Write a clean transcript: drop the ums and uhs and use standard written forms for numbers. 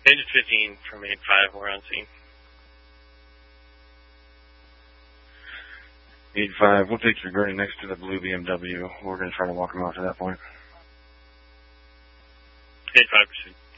Engine 15 from 8-5, we're on scene. 8-5, we'll take your gurney next to the blue BMW. We're going to try to walk him off to that point. 8-5, proceed.